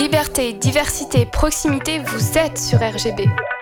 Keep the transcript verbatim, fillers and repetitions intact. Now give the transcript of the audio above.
Liberté, diversité, proximité, vous êtes sur R G B.